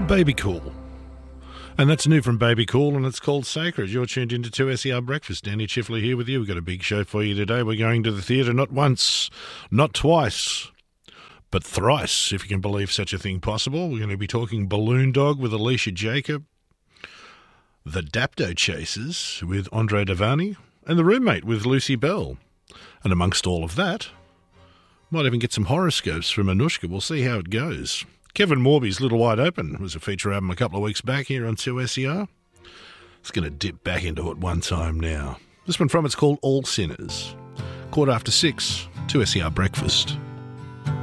Baby Cool. And that's new from Baby Cool, and it's called Sacred. You're tuned into 2SER Breakfast. Danny Chifley here with you. We've got a big show for you today. We're going to the theatre not once, not twice, but thrice, if you can believe such a thing possible. We're going to be talking Balloon Dog with Alicia Jacob, The Dapto Chasers with Andre Davani, and The Roommate with Lucy Bell. And amongst all of that, might even get some horoscopes from Anushka. We'll see how it goes. Kevin Morby's Little Wide Open was a feature album a couple of weeks back here on 2SER. It's going to dip back into it one time now. This one from it's called All Sinners. 6:15, 2SER Breakfast.